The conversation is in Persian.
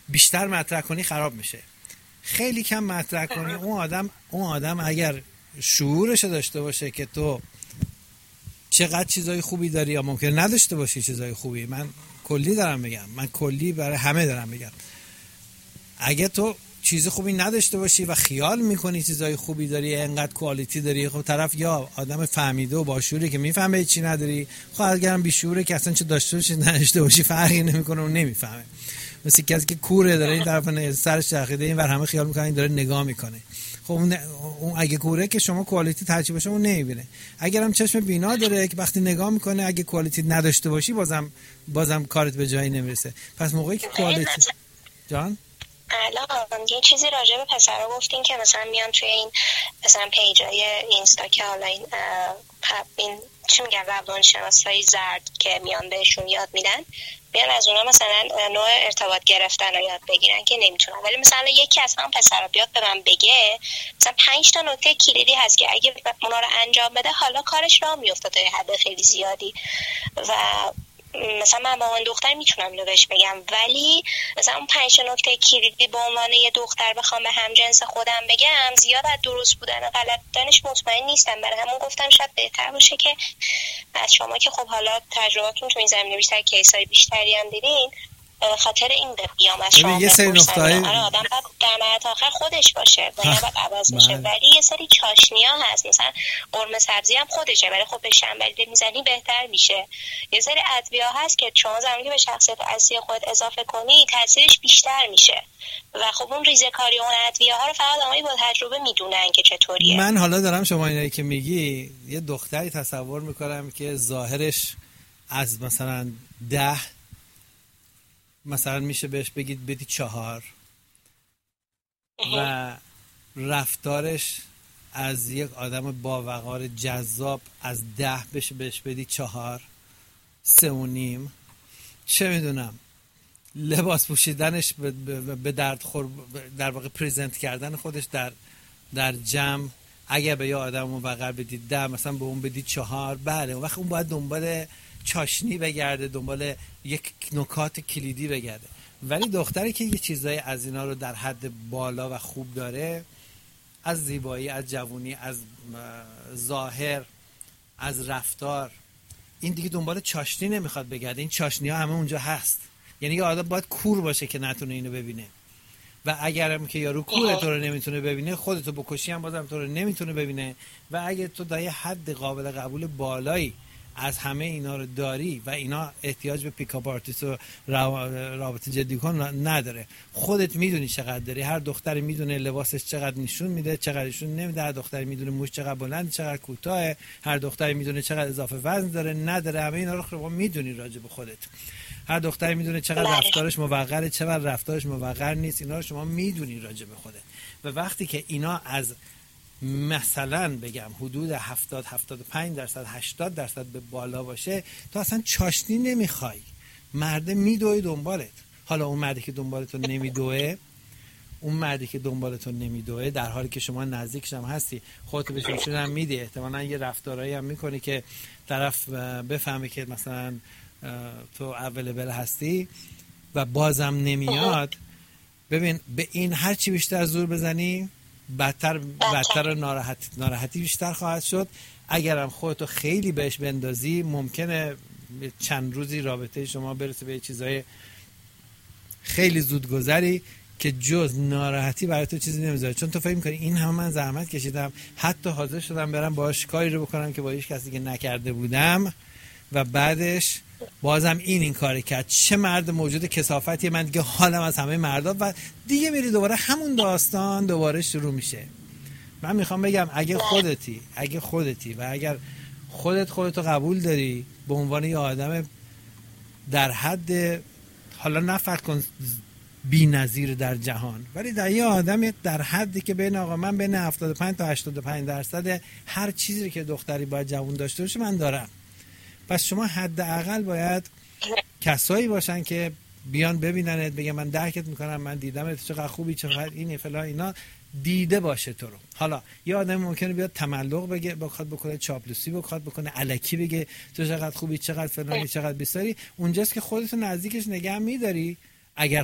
بیشتر مطرح کنی خراب میشه. خیلی کم مطرح کنی، اون آدم اگر شعورش داشته باشه که تو چقدر چیزای خوبی داری یا ممکنه نداشته باشی چیزای خوبی، من کلی دارم میگم، من کلی برای همه دارم میگم، اگه تو چیز خوبی نداشته باشی و خیال میکنی چیزای خوبی داری، انقدر کوالیتی داری، خب طرف یا آدم فهمیده و با شعوره که میفهمه چی نداری، خب اگرم بی شعوره که اصلا چه داشته باشی نداشته باشی فرقی نمیکنه، اون نمیفهمه. مثل کسی که کوره داره این طرف سرش چرخیده این ور همه خیال میکنن این داره نگاه میکنه. خب اون اگه کوره که شما کوالیتی ترجیح باشه اون نمیبینه. اگرم چشم بینا داره که وقتی نگاه میکنه اگه کوالیتی نداشته باشی بازم کارت به جایی نمیرسه. پس موقعی که کوالیتی جان الان یه چیزی راجع به پسرا گفتین که مثلا میان توی این مثلا پیجای اینستا که حالا این چی میگن روانشناسای زرد که میان بهشون یاد میدن، بیان از اونا مثلا نوع ارتباط گرفتن رو یاد بگیرن که نمیتونن. ولی مثلا یکی از هم پسرا بیاد به من بگه مثلا 5 تا نکته کلیدی هست که اگه اونا رو انجام بده حالا کارش راه میفته تا یه حد خیلی زیادی. و مثلا من با اون دختر میتونم اینو بهش بگم، ولی مثلا اون 5 نکته کلیدی به عنوان یه دختر بخوام به همجنس خودم بگم زیاد از درست بودن و غلط بودنش مطمئن نیستم. برای همون گفتم شاید بهتر باشه که از شما که خب حالا تجربهاتون تو این زمینه بیشتر، کیسای بیشتری هم دیدین، خاطر این بیام از شما یه سری نقطه‌های آدم باید در نهایت آخر خودش باشه و نباید عوض بشه. ولی یه سری چاشنیا هست، مثلا قرمه سبزی هم خودشه ولی خب به شنبلی میزنی بهتر میشه. یه سری ادویه هست که شما زمانی که به شخصیت اصلی خود اضافه کنی تاثیرش بیشتر میشه و خب اون ریزه‌کاری اون ادویه ها رو فقط آدمایی با تجربه میدونن که چطوریه. من حالا دارم شما اینایی که میگی یه دختری تصور میکنم که ظاهرش از مثلا 10 مثلا میشه بهش بگید بدی 4 و رفتارش از یک آدم با جذاب از 10 بشه بهش بدی 4 3.5. چه میدونم لباس پوشیدنش به درد خور، در واقع پریزنت کردن خودش در جمع اگه به یه آدم موقر بدید 10 مثلا به اون بدید 4، بله اون وقت اون باید دنبال چاشنی بگرده، دنبال یک نکات کلیدی بگرده. ولی دختری که یه چیزای از اینا رو در حد بالا و خوب داره، از زیبایی، از جوونی، از ظاهر، از رفتار، این دیگه دنبال چاشنی نمیخواد بگرده، این چاشنی ها همه اونجا هست. یعنی یه آدم باید کور باشه که نتونه اینو ببینه و اگرم که یارو کور تو رو نمیتونه ببینه خودتو بکشی هم بازم تو رو نمیتونه ببینه. و اگه تو در یه حد قابل قبول بالایی از همه اینا رو داری و اینا احتیاج به پیکاپ آرتیست و رابطه جدی کن نداره، خودت میدونی چقدر داری، هر دختری میدونه لباسش چقدر نشون میده چقدر نشون نمیده، هر دختری میدونه موش چقدر بلند چقدر کوتاه، هر دختری میدونه چقدر اضافه وزن داره نداره، همه اینا رو شما میدونی راجع به خودت. هر دختری میدونه چقدر رفتارش موقره چقدر رفتارش موقر نیست، اینا رو شما میدونی راجع به خودت. و وقتی که اینا از مثلا بگم حدود 70-75% 80% به بالا باشه، تو اصلا چاشنی نمیخوای، مرد میدوی دنبالت. حالا اون مردی که دنبالتون نمیدوه در حالی که شما نزدیکش هم هستی، خودتو بهش نشون هم میدی، احتمالاً یه رفتارایی هم میکنی که طرف بفهمه که مثلا تو اویلیبل هستی و بازم نمیاد. ببین به این هر چی بیشتر زور بزنی بدتر ناراحتی بیشتر خواهد شد. اگرم خودتو خیلی بهش بندازی ممکنه چند روزی رابطه شما برسه به چیزای خیلی زودگذری که جز ناراحتی برای تو چیزی نمیذاره، چون تو فکر می‌کنی این هم من زحمت کشیدم، حتی حاضر شدم برم باهاش کاری رو بکنم که با هیچ کسی که نکرده بودم و بعدش بازم این کار کرد. چه مرد موجود کثافتیه، من دیگه حالم از همه مردا. و دیگه میری دوباره همون داستان دوباره شروع میشه. من میخوام بگم اگه خودتی و اگر خودتو قبول داری به عنوان یه آدم در حد، حالا نه فقط کن بی‌نظیر در جهان، ولی در یه آدم در حدی که بین آقا من بین 75 تا 85% هر چیزی که دختری باید جوون داشته باشه من دارم. پس شما حداقل باید کسایی باشن که بیان ببیننت بگن من درکت میکنم، من دیدم چقدر خوبی چقدر اینی فلان، اینا دیده باشه تو رو. حالا یه آدم ممکنه بیاد تملق بگه، بخواد بکنه چاپلوسی، بخواد بکنه الکی بگه تو چقدر خوبی چقدر فلانی چقدر بیساری، اونجاست که خودتو نزدیکش نگه میداری. اگر